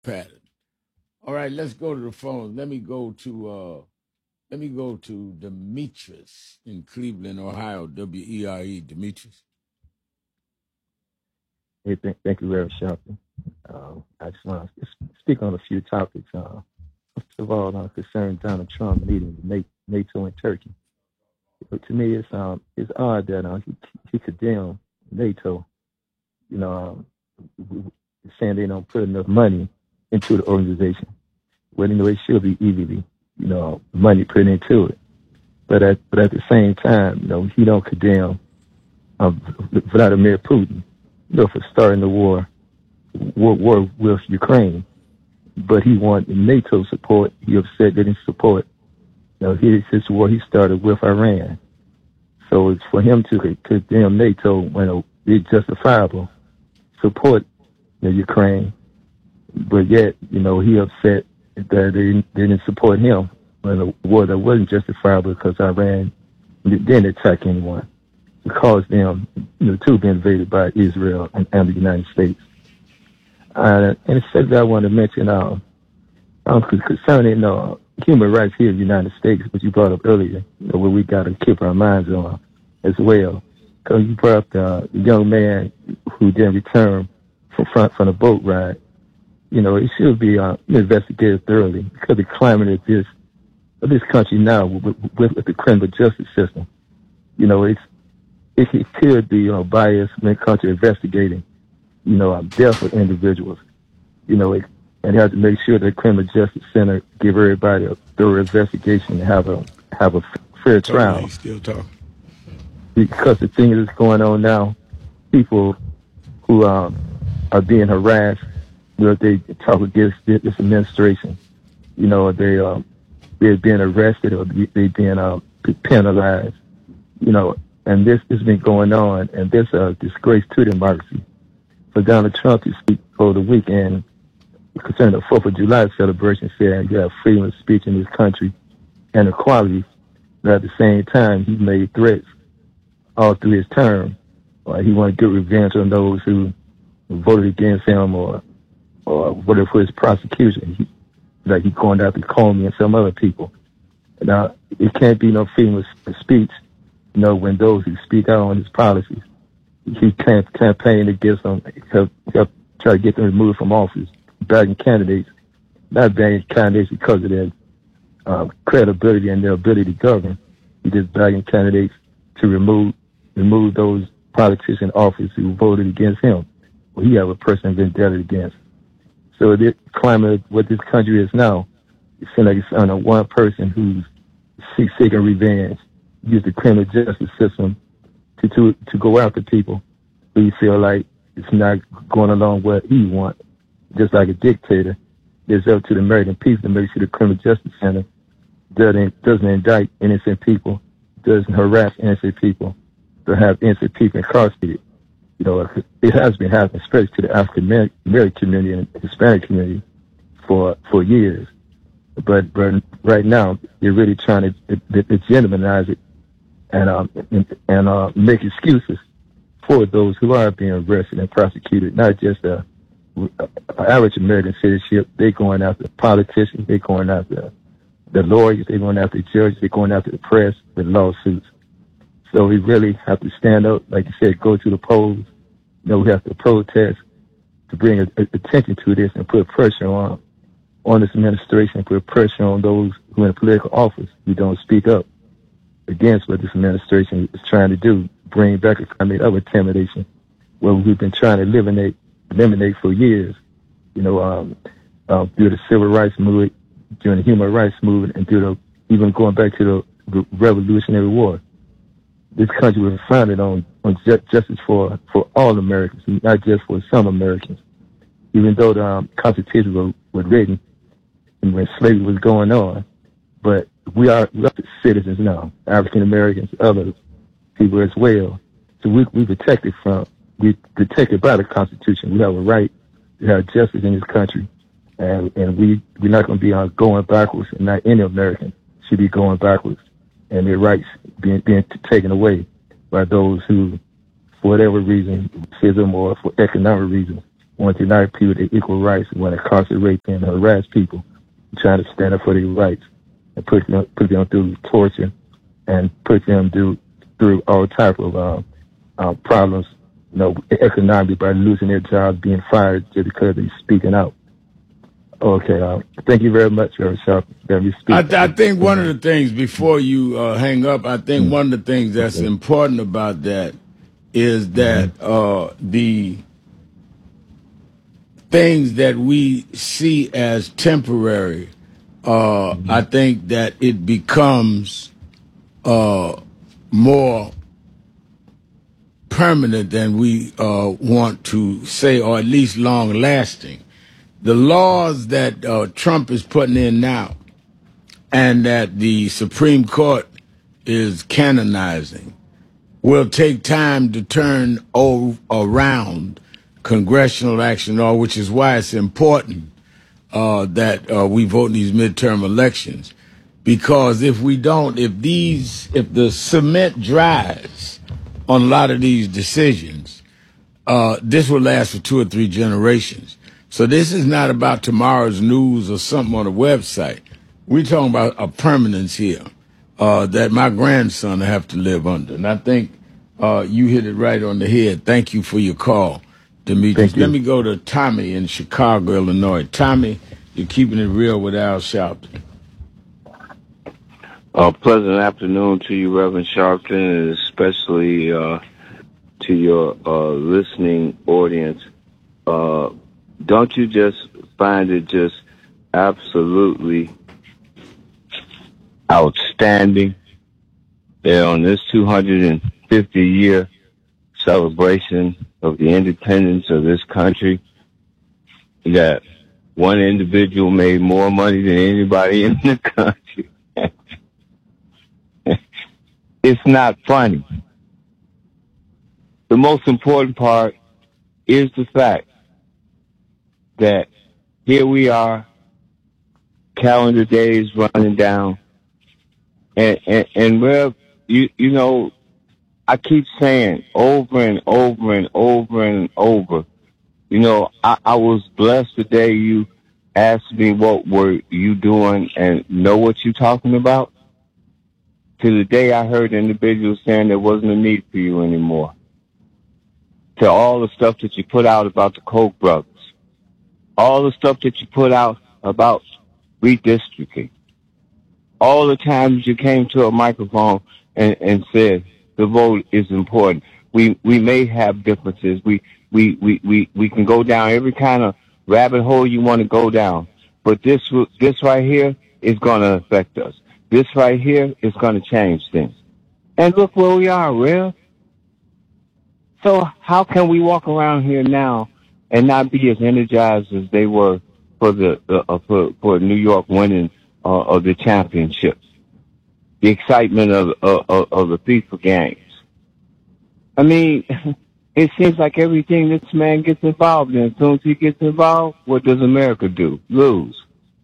pattern. All right, let's go to the phone. Let me go to Demetrius in Cleveland, Ohio. WERE, Demetrius. Hey, thank you, Reverend Shelton. I just want to speak on a few topics. First of all, concerning Donald Trump meeting with NATO and Turkey. But to me, it's odd that he condemned NATO, you know, saying they don't put enough money into the organization. Well, it should be easily, money put into it. But at the same time, he don't condemn Vladimir Putin, for starting the war with Ukraine. But he wanted NATO support. He upset that he support. His war he started with Iran. So it's for him to condemn NATO when it's justifiable support Ukraine, but yet he upset that they didn't support him in a war that wasn't justifiable because Iran didn't attack anyone. It caused them to be invaded by Israel and the United States. And it says that I want to mention concerning human rights here in the United States, which you brought up earlier, where we got to keep our minds on as well. Because you brought up the young man who didn't return from the boat ride. It should be investigated thoroughly because the climate of this country now with the criminal justice system, it could be biased when it comes to investigating, death of individuals. And have to make sure that the criminal justice center give everybody a thorough investigation and have a fair trial. Still talking. Because the thing that's going on now, people who are being harassed, they talk against this administration. They're being arrested or they're being penalized. And this has been going on, and this is a disgrace to democracy. For Donald Trump to speak over the weekend concerning the 4th of July celebration, saying you have freedom of speech in this country and equality, but at the same time, he made threats all through his term. He wanted to get revenge on those who voted against him or voted for his prosecution. Like he's going after Comey and some other people. Now, it can't be no freedom of speech, when those who speak out on his policies, he can't campaign against them, help try to get them removed from office, bagging candidates, not bagging candidates because of their credibility and their ability to govern. He just bagging candidates to remove those politicians in office who voted against him. Well, he have a person vendetta against. So the climate, what this country is now, it seems like it's on one person who's seeking revenge, use the criminal justice system to go after people who you feel like it's not going along what he wants. Just like a dictator, it's up to the American people to make sure the criminal justice center doesn't indict innocent people, doesn't harass innocent people, to have innocent people incarcerated. It has been happening, especially to the African American community and Hispanic community for years. But right now, they're really trying to legitimize it and make excuses for those who are being arrested and prosecuted, not just average American citizenship. They're going after politicians, they're going after the lawyers, they're going after the judges, they're going after the press with lawsuits. So we really have to stand up, like you said, go to the polls. We have to protest to bring attention to this and put pressure on this administration, put pressure on those who are in political office who don't speak up against what this administration is trying to do, bring back a climate of intimidation, where we've been trying to eliminate for years, through the civil rights movement, during the human rights movement, and even going back to the Revolutionary War. This country was founded on justice for all Americans, not just for some Americans. Even though the Constitution was written and when slavery was going on, but we're citizens now, African Americans, other people as well. So we're protected by the Constitution. We have a right to have justice in this country, and we're not going to be going backwards, and not any American should be going backwards, and their rights being taken away by those who, for whatever reason, racism or for economic reasons, want to deny people their equal rights, and want to incarcerate them and harass people, trying to stand up for their rights, and put them through torture, and put them through all type of problems, economically, by losing their jobs, being fired just because they're speaking out. Okay, thank you very much, Sharp. I think one of the things, before you hang up, I think one of the things that's important about that is that the things that we see as temporary, I think that it becomes more permanent than we want to say, or at least long-lasting. The laws that Trump is putting in now and that the Supreme Court is canonizing will take time to turn around congressional action, which is why it's important that we vote in these midterm elections. Because if we don't, if the cement dries on a lot of these decisions, this will last for 2 or 3 generations. So this is not about tomorrow's news or something on a website. We're talking about a permanence here that my grandson will have to live under. And I think you hit it right on the head. Thank you for your call, Demetrius. Let me go to Tommy in Chicago, Illinois. Tommy, you're keeping it real with Al Sharpton. Pleasant afternoon to you, Reverend Sharpton, and especially to your listening audience. Don't you just find it just absolutely outstanding that on this 250-year celebration of the independence of this country, that one individual made more money than anybody in the country? It's not funny. The most important part is the fact that here we are, calendar days running down, and where you know, I keep saying over and over and over and over, you know, I was blessed the day you asked me what were you doing and know what you're talking about, to the day I heard individuals saying there wasn't a need for you anymore, to all the stuff that you put out about the Koch brothers, all the stuff that you put out about redistricting, all the times you came to a microphone and said the vote is important. We may have differences. We can go down every kind of rabbit hole you want to go down, but this right here is going to affect us. This right here is going to change things. And look where we are, Rev. So how can we walk around here now and not be as energized as they were for for New York winning of the championship, the excitement of the FIFA games? I mean, it seems like everything this man gets involved in, as soon as he gets involved, what does America do? Lose.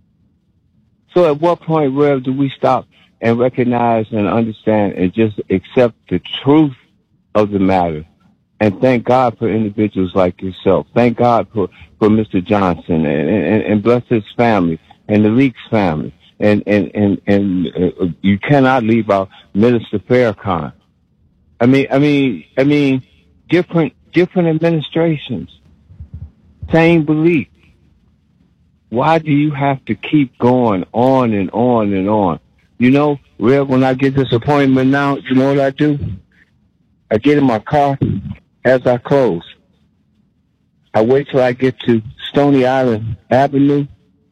So at what point, Rev, do we stop and recognize and understand and just accept the truth of the matter? And thank God for individuals like yourself. Thank God for Mr. Johnson and bless his family and the Leaks family. And you cannot leave out Minister Farrakhan. I mean, different administrations, same belief. Why do you have to keep going on and on and on? You know, Rev, when I get this appointment now, you know what I do? I get in my car as I close. I wait till I get to Stony Island Avenue.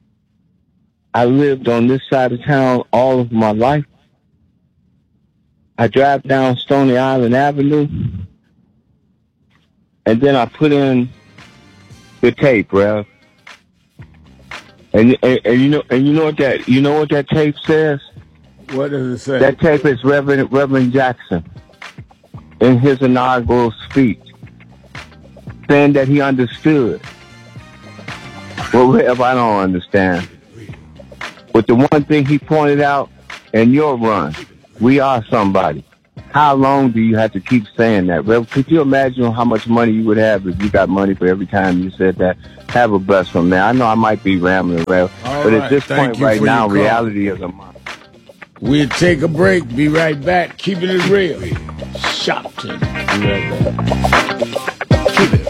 I lived on this side of town all of my life. I drive down Stony Island Avenue, and then I put in the tape, Rev. And you know what that tape says? What does it say? That tape is Reverend Jackson in his inaugural speech, saying that he understood. Well, Rev, I don't understand. But the one thing he pointed out in your run, we are somebody. How long do you have to keep saying that? Well, could you imagine how much money you would have if you got money for every time you said that? Have a blessed one, man. I know I might be rambling, but at this point right now, reality is a monster. We'll take a break. Be right back. Keeping it real. Shopton. Be right back. Keep it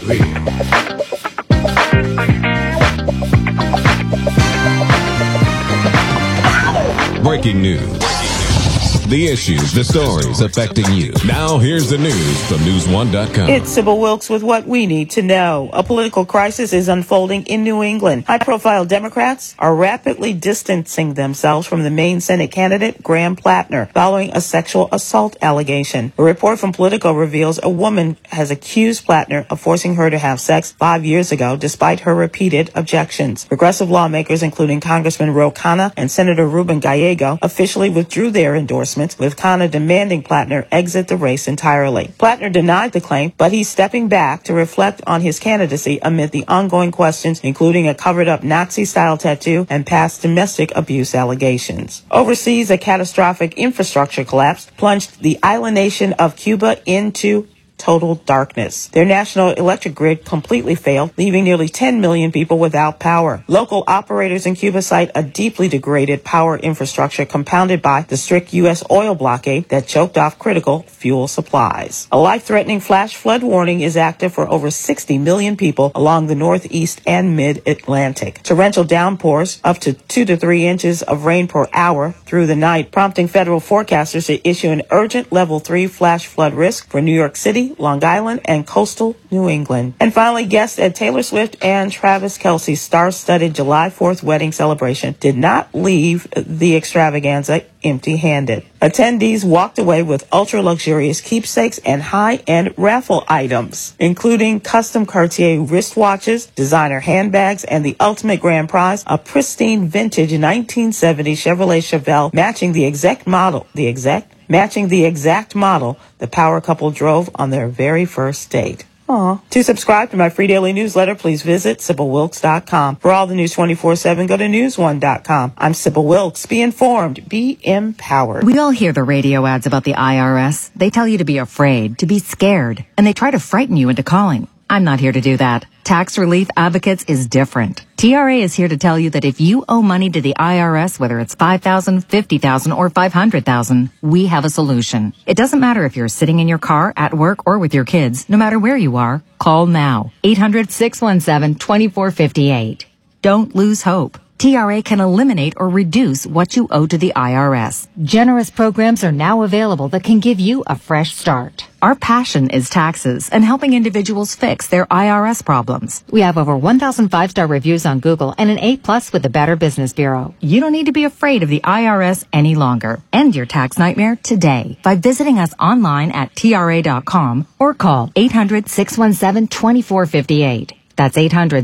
real. Breaking news. The issues, the stories affecting you. Now here's the news from News1.com. It's Sybil Wilkes with what we need to know. A political crisis is unfolding in New England. High-profile Democrats are rapidly distancing themselves from the Maine Senate candidate, Graham Plattner, following a sexual assault allegation. A report from Politico reveals a woman has accused Plattner of forcing her to have sex 5 years ago, despite her repeated objections. Progressive lawmakers, including Congressman Ro Khanna and Senator Ruben Gallego, officially withdrew their endorsement, with Khanna demanding Plattner exit the race entirely. Plattner denied the claim, but he's stepping back to reflect on his candidacy amid the ongoing questions, including a covered-up Nazi-style tattoo and past domestic abuse allegations. Overseas, a catastrophic infrastructure collapse plunged the island nation of Cuba into total darkness. Their national electric grid completely failed, leaving nearly 10 million people without power. Local operators in Cuba cite a deeply degraded power infrastructure compounded by the strict U.S. oil blockade that choked off critical fuel supplies. A life-threatening flash flood warning is active for over 60 million people along the northeast and mid-Atlantic. Torrential downpours up to 2 to 3 inches of rain per hour through the night, prompting federal forecasters to issue an urgent level 3 flash flood risk for New York City, Long Island, and coastal New England. And finally, guests at Taylor Swift and Travis Kelce's star-studded July 4th wedding celebration did not leave the extravaganza empty-handed. Attendees walked away with ultra-luxurious keepsakes and high-end raffle items, including custom Cartier wristwatches, designer handbags, and the ultimate grand prize, a pristine vintage 1970 Chevrolet Chevelle matching the exact model the power couple drove on their very first date. Aww. To subscribe to my free daily newsletter, please visit SybilWilkes.com. For all the news 24/7, go to News1.com. I'm Sybil Wilkes. Be informed. Be empowered. We all hear the radio ads about the IRS. They tell you to be afraid, to be scared, and they try to frighten you into calling. I'm not here to do that. Tax Relief Advocates is different. TRA is here to tell you that if you owe money to the IRS, whether it's $5,000, $50,000, or $500,000, we have a solution. It doesn't matter if you're sitting in your car, at work, or with your kids. No matter where you are, call now. 800-617-2458. Don't lose hope. TRA can eliminate or reduce what you owe to the IRS. Generous programs are now available that can give you a fresh start. Our passion is taxes and helping individuals fix their IRS problems. We have over 1,000 5-star reviews on Google and an A+ with the Better Business Bureau. You don't need to be afraid of the IRS any longer. End your tax nightmare today by visiting us online at TRA.com or call 800-617-2458. That's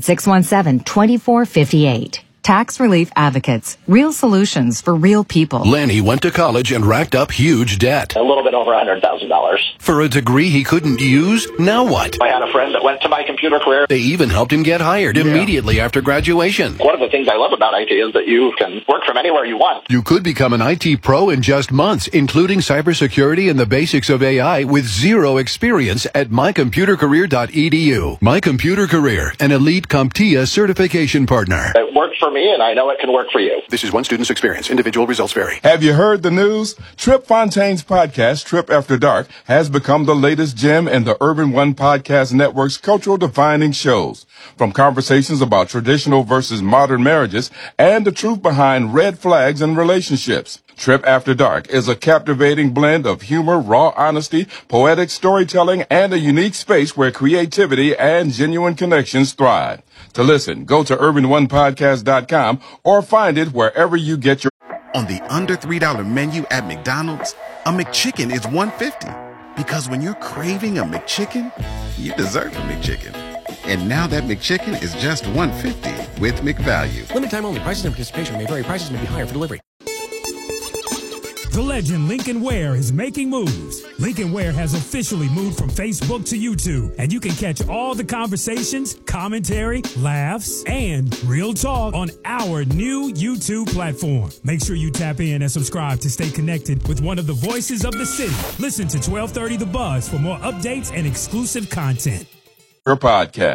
800-617-2458. Tax Relief Advocates. Real solutions for real people. Lenny went to college and racked up huge debt. A little bit over $100,000. For a degree he couldn't use? Now what? I had a friend that went to My Computer Career. They even helped him get hired immediately after graduation. One of the things I love about IT is that you can work from anywhere you want. You could become an IT pro in just months, including cybersecurity and the basics of AI with zero experience at mycomputercareer.edu. My Computer Career, an elite CompTIA certification partner. It worked for me, and I know it can work for you. This is one student's experience. Individual results vary. Have you heard the news? Trip Fontaine's podcast, Trip After Dark, has become the latest gem in the Urban One Podcast Network's cultural defining shows. From conversations about traditional versus modern marriages and the truth behind red flags in relationships. Trip After Dark is a captivating blend of humor, raw honesty, poetic storytelling, and a unique space where creativity and genuine connections thrive. To listen, go to urbanonepodcast.com or find it wherever you get your... On the under $3 menu at McDonald's, a McChicken is $1.50. Because when you're craving a McChicken, you deserve a McChicken. And now that McChicken is just $1.50 with McValue. Limited time only. Prices and participation may vary. Prices may be higher for delivery. The legend Lincoln Ware is making moves. Lincoln Ware has officially moved from Facebook to YouTube, and you can catch all the conversations, commentary, laughs, and real talk on our new YouTube platform. Make sure you tap in and subscribe to stay connected with one of the voices of the city. Listen to 1230 The Buzz for more updates and exclusive content. Your podcast.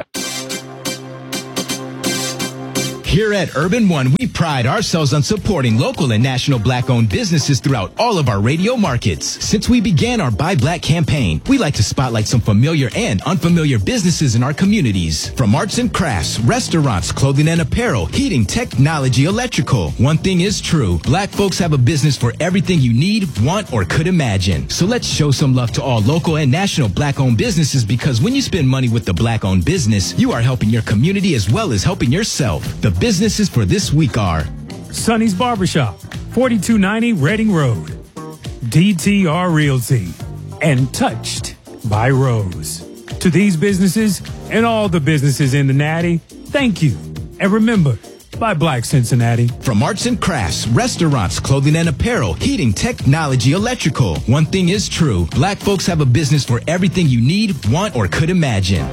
Here at Urban One, we pride ourselves on supporting local and national Black-owned businesses throughout all of our radio markets. Since we began our Buy Black campaign, we like to spotlight some familiar and unfamiliar businesses in our communities. From arts and crafts, restaurants, clothing and apparel, heating, technology, electrical. One thing is true, Black folks have a business for everything you need, want, or could imagine. So let's show some love to all local and national Black-owned businesses, because when you spend money with the Black-owned business, you are helping your community as well as helping yourself. The businesses for this week are Sonny's Barbershop, 4290 Reading Road, DTR Realty, and Touched by Rose. To these businesses and all the businesses in the Natty, thank you. And remember, Buy Black Cincinnati. From arts and crafts, restaurants, clothing and apparel, heating, technology, electrical. One thing is true, Black folks have a business for everything you need, want, or could imagine.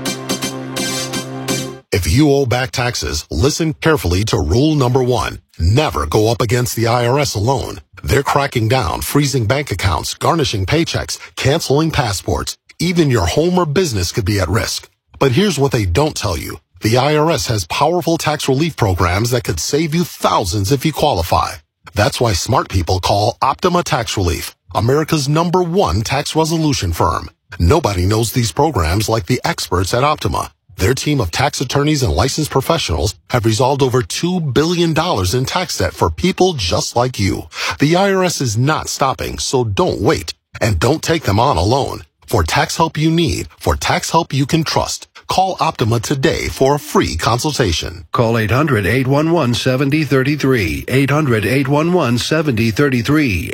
If you owe back taxes, listen carefully to rule number 1. Never go up against the IRS alone. They're cracking down, freezing bank accounts, garnishing paychecks, canceling passports. Even your home or business could be at risk. But here's what they don't tell you. The IRS has powerful tax relief programs that could save you thousands if you qualify. That's why smart people call Optima Tax Relief, America's #1 tax resolution firm. Nobody knows these programs like the experts at Optima. Their team of tax attorneys and licensed professionals have resolved over $2 billion in tax debt for people just like you. The IRS is not stopping, so don't wait. And don't take them on alone. For tax help you need, for tax help you can trust, call Optima today for a free consultation. Call 800-811-7033. 800-811-7033.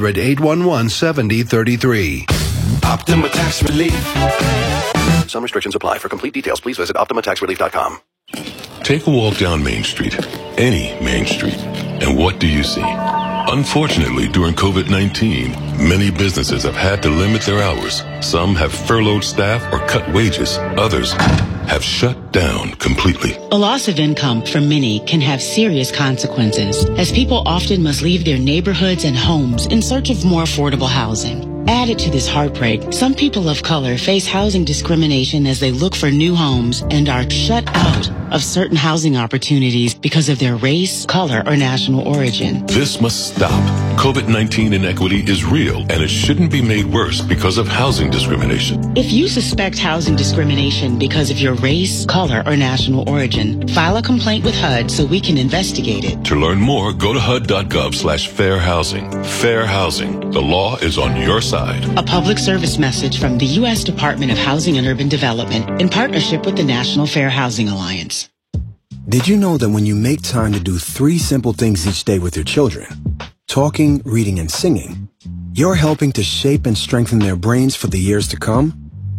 800-811-7033. Optima Tax Relief. Some restrictions apply. For complete details, please visit OptimaTaxRelief.com. Take a walk down Main Street, any Main Street, and what do you see? Unfortunately, during COVID-19, many businesses have had to limit their hours. Some have furloughed staff or cut wages. Others have shut down completely. A loss of income for many can have serious consequences, as people often must leave their neighborhoods and homes in search of more affordable housing. Added to this heartbreak, some people of color face housing discrimination as they look for new homes and are shut out of certain housing opportunities because of their race, color, or national origin. This must stop. COVID-19 inequity is real, and it shouldn't be made worse because of housing discrimination. If you suspect housing discrimination because of your race, color, or national origin, file a complaint with HUD so we can investigate it. To learn more, go to HUD.gov/fair housing. Fair housing. The law is on your side. A public service message from the U.S. Department of Housing and Urban Development in partnership with the National Fair Housing Alliance. Did you know that when you make time to do 3 simple things each day with your children, talking, reading, and singing, you're helping to shape and strengthen their brains for the years to come?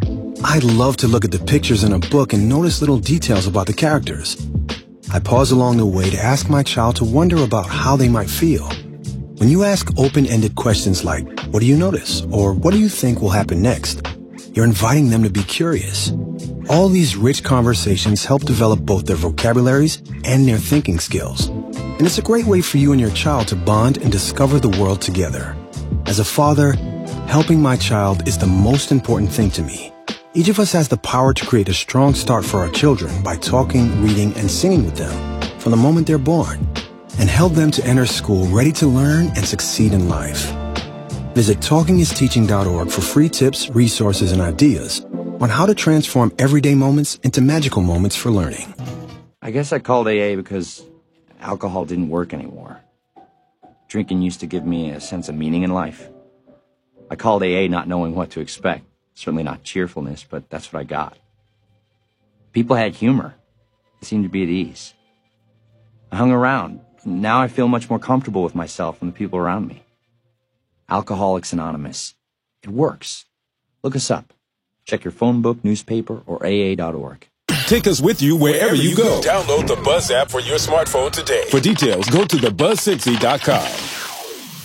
I love to look at the pictures in a book and notice little details about the characters. I pause along the way to ask my child to wonder about how they might feel. When you ask open-ended questions like, what do you notice? Or what do you think will happen next? You're inviting them to be curious. All these rich conversations help develop both their vocabularies and their thinking skills. And it's a great way for you and your child to bond and discover the world together. As a father, helping my child is the most important thing to me. Each of us has the power to create a strong start for our children by talking, reading, and singing with them from the moment they're born, and help them to enter school ready to learn and succeed in life. Visit TalkingIsTeaching.org for free tips, resources, and ideas on how to transform everyday moments into magical moments for learning. I guess I called AA because alcohol didn't work anymore. Drinking used to give me a sense of meaning in life. I called AA not knowing what to expect. Certainly not cheerfulness, but that's what I got. People had humor. They seemed to be at ease. I hung around. Now I feel much more comfortable with myself and the people around me. Alcoholics Anonymous. It works. Look us up. Check your phone book, newspaper, or AA.org. Take us with you wherever you go. Download the Buzz app for your smartphone today. For details, go to thebuzzcincy.com.